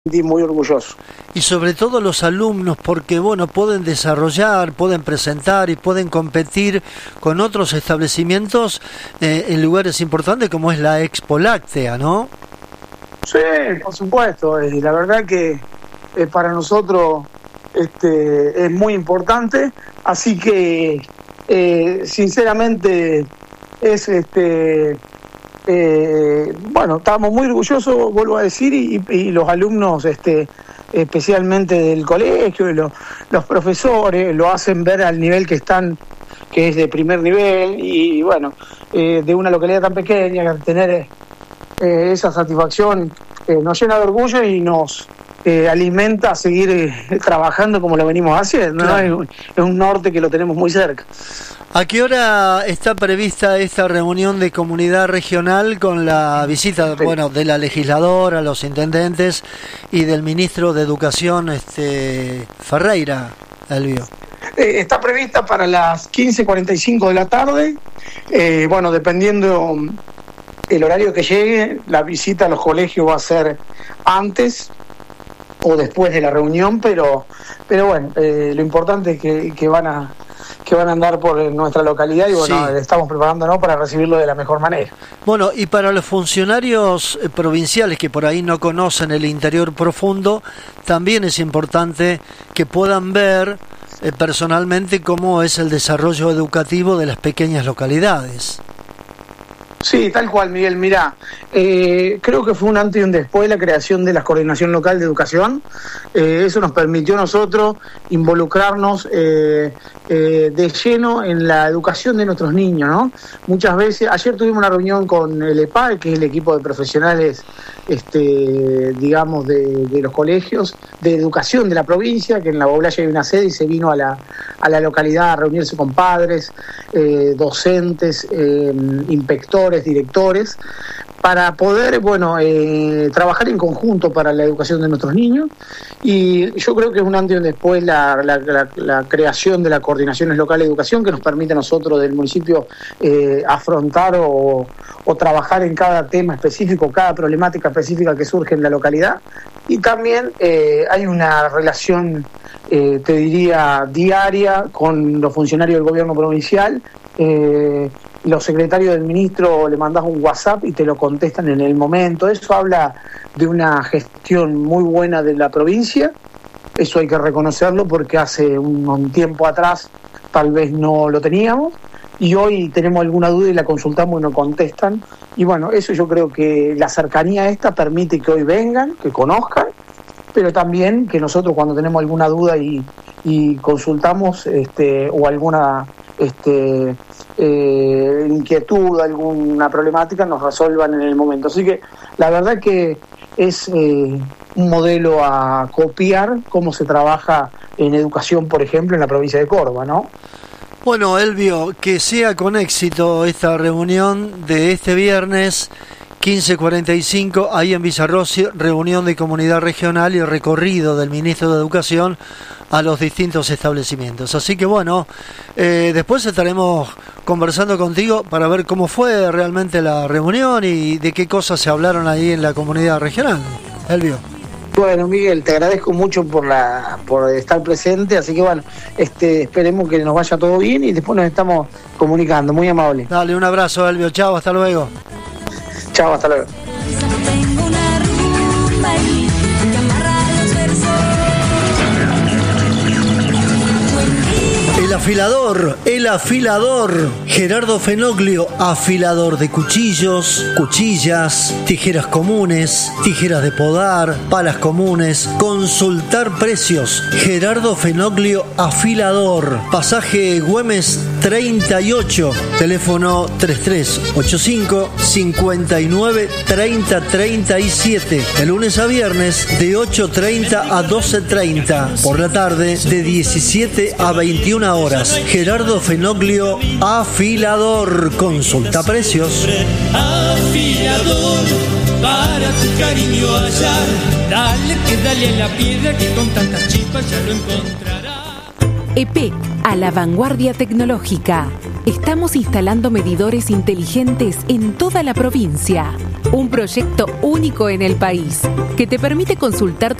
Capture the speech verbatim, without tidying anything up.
sentí muy orgulloso. Y sobre todo los alumnos, porque bueno, pueden desarrollar, pueden presentar y pueden competir con otros establecimientos eh, en lugares importantes como es la Expo Láctea, ¿no? Sí, por supuesto. Eh, la verdad que eh, para nosotros este, es muy importante, así que eh, sinceramente es este eh, bueno, estamos muy orgullosos, vuelvo a decir, y, y los alumnos este especialmente del colegio y los, los profesores lo hacen ver al nivel que están, que es de primer nivel, y bueno, eh, de una localidad tan pequeña, tener eh, esa satisfacción eh, nos llena de orgullo y nos eh, alimenta a seguir eh, trabajando como lo venimos haciendo, ¿no? Es, es un norte que lo tenemos muy cerca. ¿A qué hora está prevista esta reunión de comunidad regional con la visita, sí, bueno, de la legisladora, los intendentes y del ministro de Educación, este Ferreira, Elvio? Eh, está prevista para las quince cuarenta y cinco de la tarde. Eh, bueno, dependiendo el horario que llegue, la visita a los colegios va a ser antes o después de la reunión, pero pero bueno, eh, lo importante es que, que van a que van a andar por nuestra localidad y bueno, sí, estamos preparándonos para recibirlo de la mejor manera. Bueno, y para los funcionarios provinciales que por ahí no conocen el interior profundo, también es importante que puedan ver eh, personalmente cómo es el desarrollo educativo de las pequeñas localidades. Sí, tal cual, Miguel. Mirá, eh, creo que fue un antes y un después la creación de la Coordinación Local de Educación. Eh, eso nos permitió a nosotros involucrarnos eh, eh, de lleno en la educación de nuestros niños, ¿no? Muchas veces, ayer tuvimos una reunión con el E P A E, que es el equipo de profesionales, este, digamos, de, de los colegios, de educación de la provincia, que en la Boblaya hay una sede y se vino a la, a la localidad a reunirse con padres, eh, docentes, eh, inspectores, directores, para poder, bueno, eh, trabajar en conjunto para la educación de nuestros niños. Y yo creo que es un antes y un después la, la, la, la creación de la Coordinaciones Locales de Educación, que nos permite a nosotros del municipio eh, afrontar o, o trabajar en cada tema específico, cada problemática específica que surge en la localidad. Y también eh, hay una relación, eh, te diría, diaria con los funcionarios del gobierno provincial. Eh, los secretarios del ministro le mandás un WhatsApp y te lo contestan en el momento. Eso habla de una gestión muy buena de la provincia. Eso hay que reconocerlo porque hace un, un tiempo atrás tal vez no lo teníamos y hoy tenemos alguna duda y la consultamos y nos contestan. Y bueno, eso yo creo que la cercanía esta permite que hoy vengan, que conozcan, pero también que nosotros cuando tenemos alguna duda y, y consultamos este, o alguna este, eh, inquietud, alguna problemática, nos resuelvan en el momento. Así que la verdad que es eh, un modelo a copiar cómo se trabaja en educación, por ejemplo, en la provincia de Córdoba, ¿no? Bueno, Elvio, que sea con éxito esta reunión de este viernes quince cuarenta y cinco, ahí en Villarrossi, reunión de comunidad regional y recorrido del ministro de Educación a los distintos establecimientos. Así que bueno, eh, después estaremos conversando contigo para ver cómo fue realmente la reunión y de qué cosas se hablaron ahí en la comunidad regional. Elvio. Bueno, Miguel, te agradezco mucho por la por estar presente, así que bueno, este esperemos que nos vaya todo bien y después nos estamos comunicando. Muy amable. Dale, un abrazo, Elvio. Chao, hasta luego. Chao, hasta luego. El afilador, el afilador. Gerardo Fenoglio, afilador de cuchillos, cuchillas, tijeras comunes, tijeras de podar, palas comunes. Consultar precios. Gerardo Fenoglio, afilador. Pasaje Güemes treinta y ocho. Teléfono treinta y tres ochenta y cinco cincuenta y nueve treinta treinta y siete. De lunes a viernes de ocho treinta a doce treinta. Por la tarde de diecisiete a veintiuna horas. Gerardo Fenoglio, afilador. Consulta precios. Afilador, para tu cariño hallar. Dale que dale a la piedra que con tantas chispas ya lo encontrará. E P, a la vanguardia tecnológica. Estamos instalando medidores inteligentes en toda la provincia. Un proyecto único en el país que te permite consultar tu